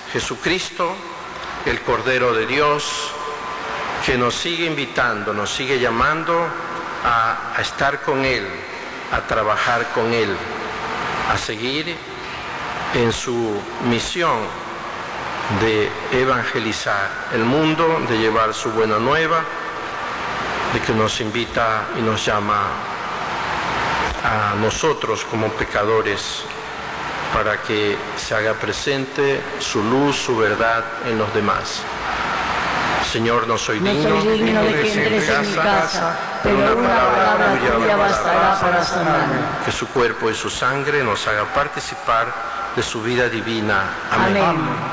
Jesucristo, el Cordero de Dios, que nos sigue invitando, nos sigue llamando a estar con Él, a trabajar con Él, a seguir en su misión de evangelizar el mundo, de llevar su buena nueva, de que nos invita y nos llama a nosotros como pecadores para que se haga presente su luz, su verdad en los demás. Señor, no soy digno de que entres en mi casa, pero una palabra tuya bastará para sanarme. Que su cuerpo y su sangre nos haga participar de su vida divina. Amén.